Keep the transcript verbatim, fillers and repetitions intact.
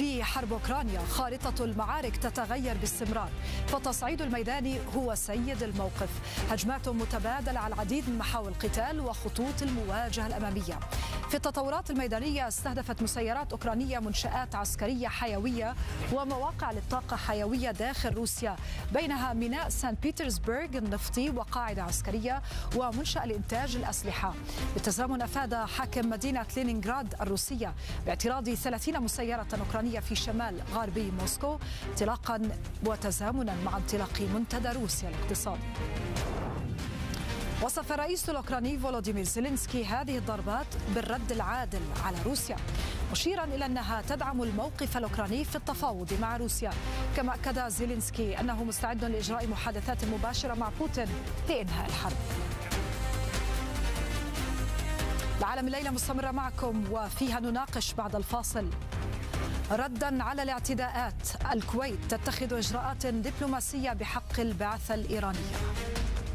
في حرب أوكرانيا خارطة المعارك تتغير باستمرار، فالتصعيد الميداني هو سيد الموقف. هجمات متبادلة على العديد من محاور القتال وخطوط المواجهة الأمامية. في التطورات الميدانية استهدفت مسيرات أوكرانية منشآت عسكرية حيوية ومواقع للطاقة حيوية داخل روسيا، بينها ميناء سان بيترسبرغ النفطي وقاعدة عسكرية ومنشأ لإنتاج الأسلحة. بالتزامن أفاد حاكم مدينة لينينغراد الروسية باعتراض ثلاثين مسيرة أوكرانية في شمال غربي موسكو، انطلاقا وتزامنا مع انطلاق منتدى روسيا الاقتصادي. وصف الرئيس الأوكراني فولوديمير زيلينسكي هذه الضربات بالرد العادل على روسيا، مشيرا إلى أنها تدعم الموقف الأوكراني في التفاوض مع روسيا. كما أكد زيلينسكي أنه مستعد لإجراء محادثات مباشرة مع بوتين لإنهاء الحرب. العالم الليلة مستمرة معكم وفيها نناقش بعد الفاصل: ردا على الاعتداءات، الكويت تتخذ إجراءات دبلوماسية بحق البعثة الإيرانية.